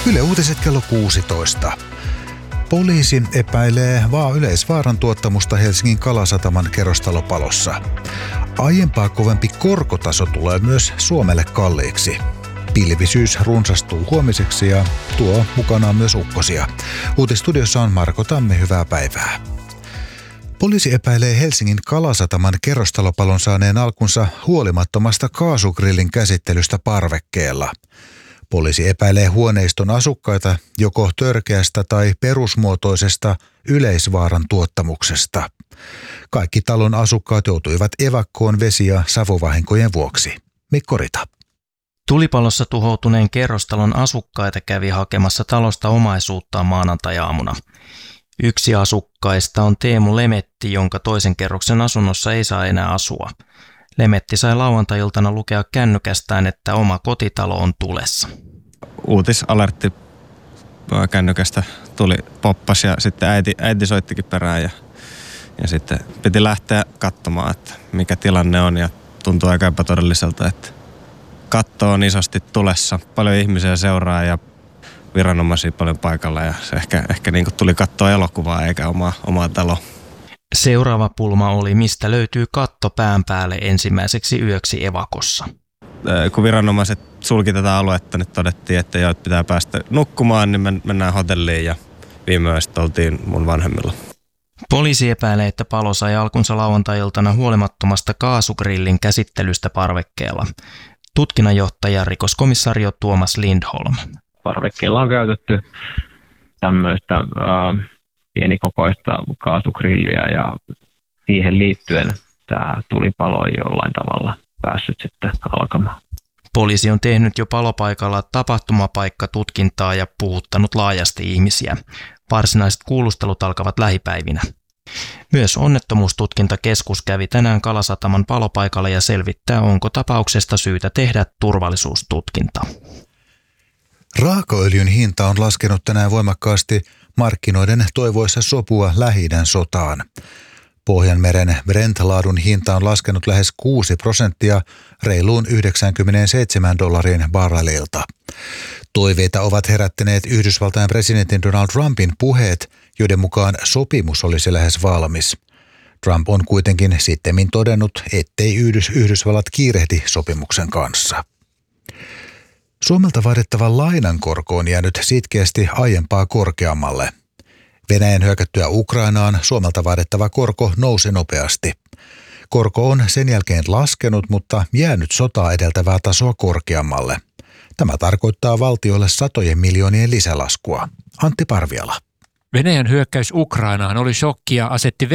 Yle Uutiset kello 16. Poliisi epäilee yleisvaaran tuottamusta Helsingin Kalasataman kerrostalopalossa. Aiempaa kovempi korkotaso tulee myös Suomelle kalliiksi. Pilvisyys runsastuu huomiseksi ja tuo mukanaan myös ukkosia. Uutistudiossa on Marko Tamme, hyvää päivää. Poliisi epäilee Helsingin Kalasataman kerrostalopalon saaneen alkunsa huolimattomasta kaasugrillin käsittelystä parvekkeella. Poliisi epäilee huoneiston asukkaita joko törkeästä tai perusmuotoisesta yleisvaaran tuottamuksesta. Kaikki talon asukkaat joutuivat evakkoon vesi- ja savuvahinkojen vuoksi. Mikko Rita. Tulipalossa tuhoutuneen kerrostalon asukkaita kävi hakemassa talosta omaisuuttaan maanantai-aamuna. Yksi asukkaista on Teemu Lemetti, jonka toisen kerroksen asunnossa ei saa enää asua. Lemetti sai lauantai-iltana lukea kännykästään, että oma kotitalo on tulessa. Uutisalertti kännykästä poppasi ja sitten äiti soittikin perään ja sitten piti lähteä katsomaan, että mikä tilanne on ja tuntuu aika epätodelliselta, että katto on isosti tulessa. Paljon ihmisiä seuraa ja viranomaisia paljon paikalla ja se ehkä niin kuin tuli katsoa elokuvaa eikä omaa taloa. Seuraava pulma oli, mistä löytyy katto pään päälle ensimmäiseksi yöksi evakossa. Kun viranomaiset sulki tätä aluetta, nyt todettiin, että pitää päästä nukkumaan, niin mennään hotelliin ja viime yöstä oltiin mun vanhemmilla. Poliisi epäilee, että palo sai alkunsa lauantai-iltana huolimattomasta kaasugrillin käsittelystä parvekkeella. Tutkinnanjohtaja rikoskomissario Tuomas Lindholm. Parvekkeella on käytetty tämmöistä pienikokoista kaasugrilliä ja siihen liittyen tämä tulipalo on jollain tavalla päässyt sitten alkamaan. Poliisi on tehnyt jo palopaikalla tapahtumapaikkatutkintaa ja puhuttanut laajasti ihmisiä. Varsinaiset kuulustelut alkavat lähipäivinä. Myös onnettomuustutkintakeskus kävi tänään Kalasataman palopaikalla ja selvittää, onko tapauksesta syytä tehdä turvallisuustutkinta. Raakaöljyn hinta on laskenut tänään voimakkaasti markkinoiden toivoissa sopua Lähi-idän sotaan. Pohjanmeren Brent-laadun hinta on laskenut lähes 6% reiluun $97 barrelilta. Toiveita ovat herättäneet Yhdysvaltain presidentin Donald Trumpin puheet, joiden mukaan sopimus olisi lähes valmis. Trump on kuitenkin sittemmin todennut, ettei Yhdysvallat kiirehdi sopimuksen kanssa. Suomelta vaadittava lainankorko on jäänyt sitkeästi aiempaa korkeammalle. Venäjän hyökättyä Ukrainaan Suomelta vaadittava korko nousi nopeasti. Korko on sen jälkeen laskenut, mutta jäänyt sotaa edeltävää tasoa korkeammalle. Tämä tarkoittaa valtiolle satojen miljoonien lisälaskua. Antti Parviala. Venäjän hyökkäys Ukrainaan oli shokki ja asetti